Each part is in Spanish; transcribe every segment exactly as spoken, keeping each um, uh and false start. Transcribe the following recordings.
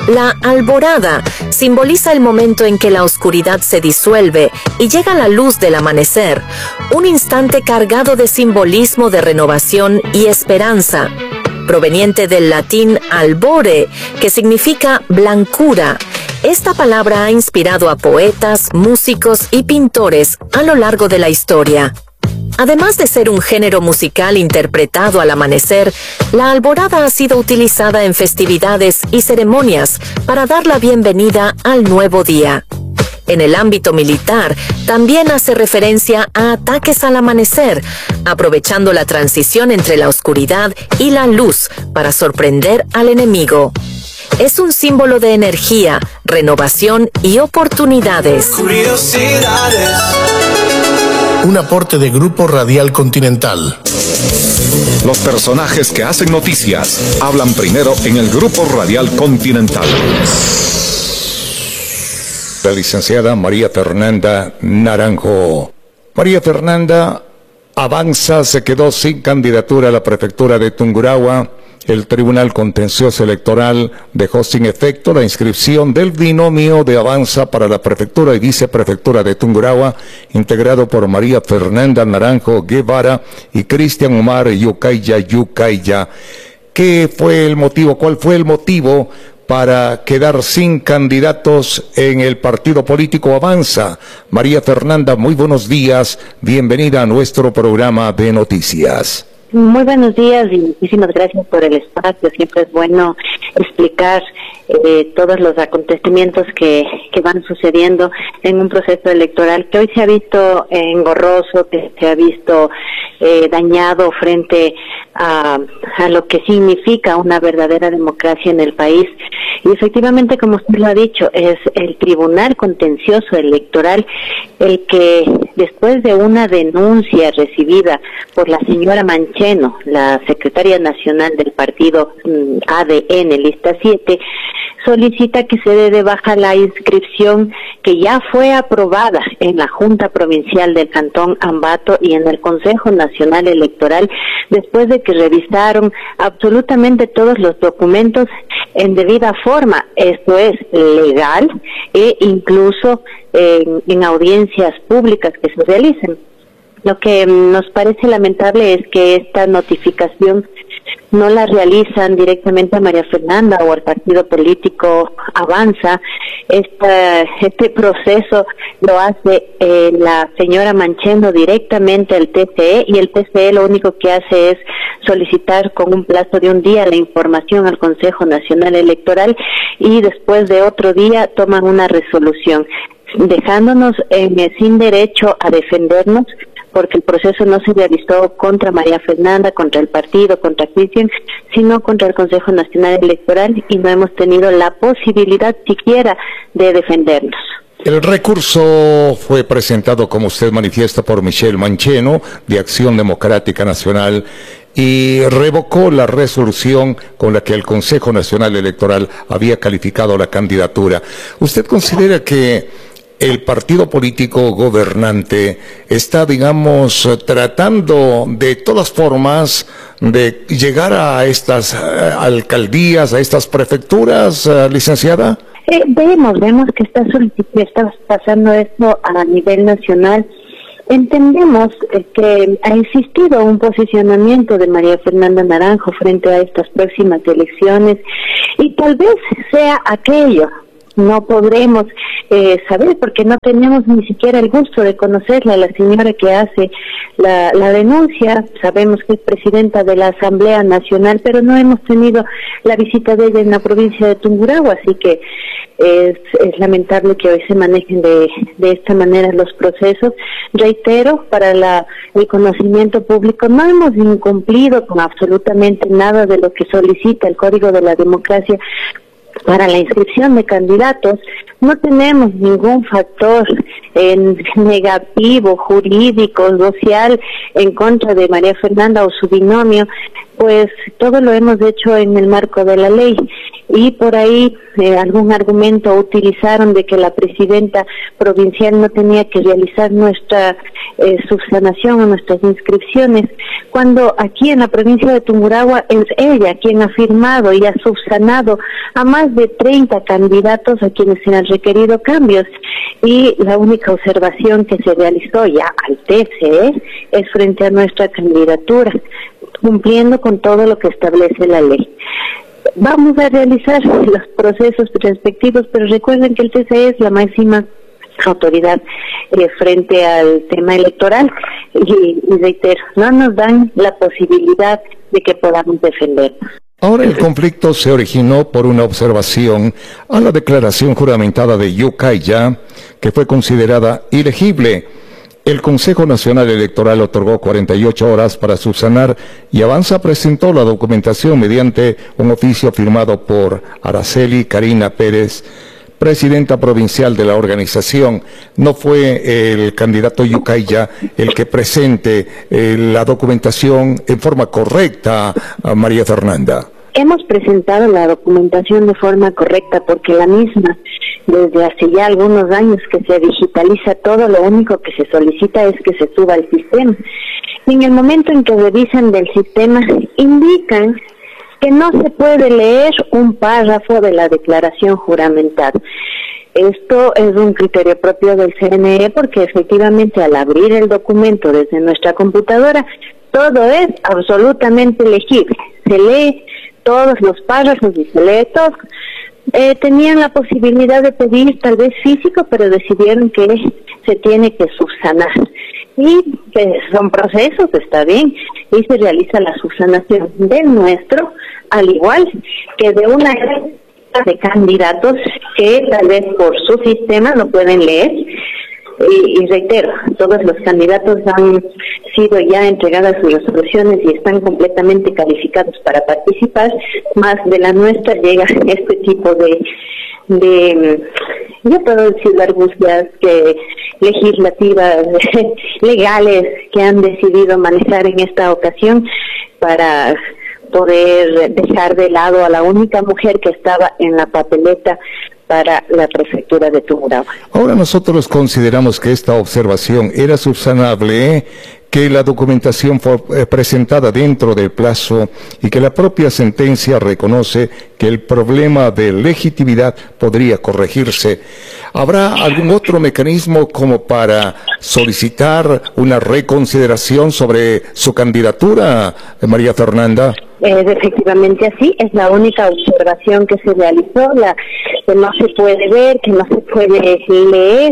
La alborada simboliza el momento en que la oscuridad se disuelve y llega la luz del amanecer, un instante cargado de simbolismo de renovación y esperanza, proveniente del latín albore, que significa blancura. Esta palabra ha inspirado a poetas, músicos y pintores a lo largo de la historia. Además de ser un género musical interpretado al amanecer, la alborada ha sido utilizada en festividades y ceremonias para dar la bienvenida al nuevo día. En el ámbito militar, también hace referencia a ataques al amanecer, aprovechando la transición entre la oscuridad y la luz para sorprender al enemigo. Es un símbolo de energía, renovación y oportunidades. Curiosidades. Un aporte de Grupo Radial Continental. Los personajes que hacen noticias hablan primero en el Grupo Radial Continental. La licenciada María Fernanda Naranjo. María Fernanda, Avanza se quedó sin candidatura a la prefectura de Tungurahua. El Tribunal Contencioso Electoral dejó sin efecto la inscripción del binomio de Avanza para la prefectura y viceprefectura de Tungurahua, integrado por María Fernanda Naranjo Guevara y Cristian Omar Yucaya Yucaya. ¿Qué fue el motivo? ¿Cuál fue el motivo para quedar sin candidatos en el partido político Avanza? María Fernanda, muy buenos días. Bienvenida a nuestro programa de noticias. Muy buenos días y muchísimas gracias por el espacio. Siempre es bueno explicar eh, todos los acontecimientos que, que van sucediendo en un proceso electoral que hoy se ha visto engorroso, que se ha visto eh, dañado frente a, a lo que significa una verdadera democracia en el país. Y efectivamente, como usted lo ha dicho, es el Tribunal Contencioso Electoral el que, después de una denuncia recibida por la señora Mancheno, la secretaria nacional del partido A D N, lista siete, solicita que se dé de baja la inscripción que ya fue aprobada en la Junta Provincial del Cantón Ambato y en el Consejo Nacional Electoral, después de que revisaron absolutamente todos los documentos en debida forma. Esto es legal e incluso en, en audiencias públicas que se realicen. Lo que nos parece lamentable es que esta notificación no la realizan directamente a María Fernanda o al partido político Avanza. Esta, este proceso lo hace eh, la señora Mancheno directamente al T C E, y el T C E lo único que hace es solicitar con un plazo de un día la información al Consejo Nacional Electoral, y después de otro día toman una resolución, dejándonos eh, sin derecho a defendernos, porque el proceso no se realizó contra María Fernanda, contra el partido, contra Cristian, sino contra el Consejo Nacional Electoral, y no hemos tenido la posibilidad siquiera de defendernos. El recurso fue presentado, como usted manifiesta, por Michelle Mancheno, de Acción Democrática Nacional, y revocó la resolución con la que el Consejo Nacional Electoral había calificado la candidatura. ¿Usted considera que el partido político gobernante está, digamos, tratando de todas formas de llegar a estas uh, alcaldías, a estas prefecturas, uh, licenciada? Eh, vemos, vemos que está, está pasando esto a nivel nacional. Entendemos eh, que ha existido un posicionamiento de María Fernanda Naranjo frente a estas próximas elecciones, y tal vez sea aquello. No podremos eh, saber, porque no tenemos ni siquiera el gusto de conocerla, la señora que hace la, la denuncia. Sabemos que es presidenta de la Asamblea Nacional, pero no hemos tenido la visita de ella en la provincia de Tungurahua, así que es, es lamentable que hoy se manejen de, de esta manera los procesos. Reitero, para la, el conocimiento público, no hemos incumplido con absolutamente nada de lo que solicita el Código de la Democracia para la inscripción de candidatos. No tenemos ningún factor eh, negativo, jurídico, social, en contra de María Fernanda o su binomio. pues todo lo hemos hecho en el marco de la ley. Y por ahí eh, algún argumento utilizaron de que la presidenta provincial no tenía que realizar nuestra eh, subsanación o nuestras inscripciones, cuando aquí en la provincia de Tungurahua es ella quien ha firmado y ha subsanado a más de treinta candidatos a quienes se han requerido cambios, y la única observación que se realizó ya al T C E es frente a nuestra candidatura, cumpliendo con todo lo que establece la ley. Vamos a realizar los procesos respectivos, pero recuerden que el T C E es la máxima autoridad eh, frente al tema electoral y, y reitero, no nos dan la posibilidad de que podamos defendernos. Ahora el conflicto se originó por una observación a la declaración juramentada de Yucaya, que fue considerada ilegible. El Consejo Nacional Electoral otorgó cuarenta y ocho horas para subsanar y Avanza presentó la documentación mediante un oficio firmado por Araceli Karina Pérez, presidenta provincial de la organización. No fue el candidato Yucaya el que presente eh, la documentación en forma correcta, a María Fernanda. Hemos presentado la documentación de forma correcta porque la misma, desde hace ya algunos años que se digitaliza todo, lo único que se solicita es que se suba al sistema. Y en el momento en que revisan del sistema, indican que no se puede leer un párrafo de la declaración juramentada. Esto es un criterio propio del C N E porque efectivamente al abrir el documento desde nuestra computadora, todo es absolutamente legible. Se lee todos los párrafos y se lee todo. Eh, tenían la posibilidad de pedir tal vez físico, pero decidieron que se tiene que subsanar. Y pues, son procesos, está bien, y se realiza la subsanación del nuestro, al igual que de una de candidatos que tal vez por su sistema no pueden leer. Y, y reitero, todos los candidatos han sido ya entregadas sus resoluciones y están completamente calificados para participar, más de la nuestra llega este tipo de, de yo puedo decir, argucias que legislativas, legales, que han decidido manejar en esta ocasión para poder dejar de lado a la única mujer que estaba en la papeleta para la prefectura de Tungurahua. Ahora nosotros consideramos que esta observación era subsanable, ¿eh? que la documentación fue eh, presentada dentro del plazo y que la propia sentencia reconoce que el problema de legitimidad podría corregirse. ¿Habrá algún otro mecanismo como para solicitar una reconsideración sobre su candidatura, María Fernanda? Es efectivamente así, es la única observación que se realizó, la que no se puede ver, que no se puede leer,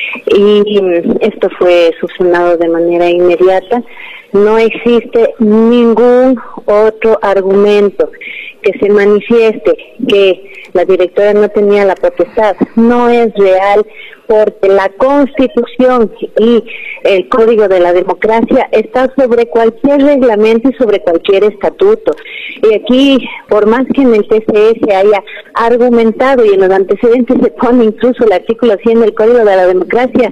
y esto fue subsanado de manera inmediata. No existe ningún otro argumento que se manifieste que la directora no tenía la potestad. No es real, porque la Constitución y el Código de la Democracia está sobre cualquier reglamento y sobre cualquier estatuto. Y aquí, por más que en el T C E se haya argumentado y en los antecedentes se pone incluso el artículo cien del Código de la Democracia,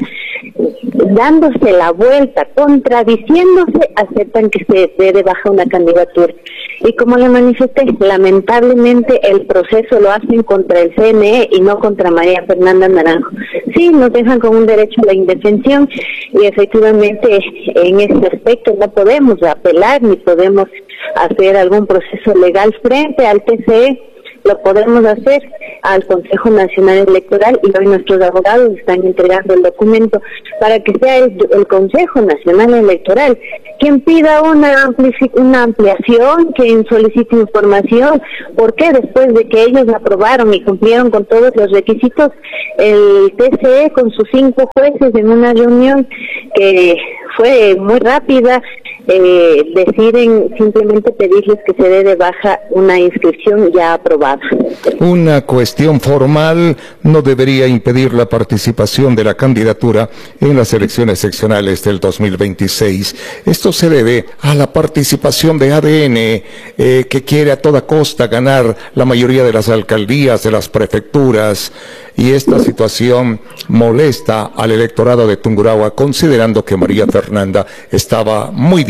dándose la vuelta, contradiciéndose, aceptan que se dé de baja una candidatura. Y como le manifesté, lamentablemente el proceso lo hacen contra el C N E y no contra María Fernanda Naranjo. Sí, nos dejan con un derecho a la indefensión y efectivamente en este aspecto no podemos apelar ni podemos hacer algún proceso legal frente al T C E. Lo podemos hacer al Consejo Nacional Electoral y hoy nuestros abogados están entregando el documento para que sea el, el Consejo Nacional Electoral quien pida una, una ampliación, quien solicite información, porque después de que ellos aprobaron y cumplieron con todos los requisitos, el T C E con sus cinco jueces en una reunión que fue muy rápida, eh, deciden simplemente pedirles que se dé de baja una inscripción ya aprobada. Una cuestión formal no debería impedir la participación de la candidatura en las elecciones seccionales del dos mil veintiséis. Esto se debe a la participación de A D N, eh, que quiere a toda costa ganar la mayoría de las alcaldías, de las prefecturas, y esta situación molesta al electorado de Tungurahua, considerando que María Fernanda estaba muy bien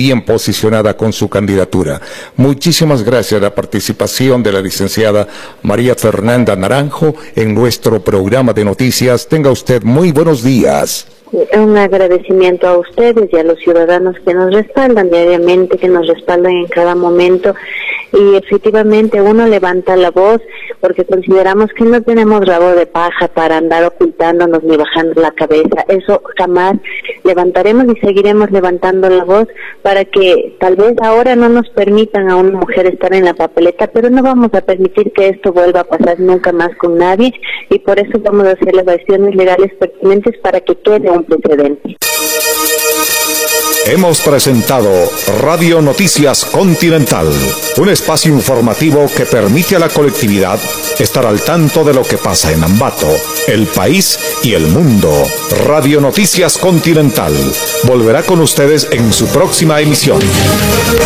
bien posicionada con su candidatura. Muchísimas gracias a la participación de la licenciada María Fernanda Naranjo en nuestro programa de noticias. Tenga usted muy buenos días. Un agradecimiento a ustedes y a los ciudadanos que nos respaldan diariamente, que nos respaldan en cada momento. Y efectivamente uno levanta la voz porque consideramos que no tenemos rabo de paja para andar ocultándonos ni bajando la cabeza. Eso jamás. Levantaremos y seguiremos levantando la voz para que tal vez ahora no nos permitan a una mujer estar en la papeleta, pero no vamos a permitir que esto vuelva a pasar nunca más con nadie, y por eso vamos a hacer las acciones legales pertinentes para que quede un precedente. Hemos presentado Radio Noticias Continental, un espacio informativo que permite a la colectividad estar al tanto de lo que pasa en Ambato, el país y el mundo. Radio Noticias Continental volverá con ustedes en su próxima emisión.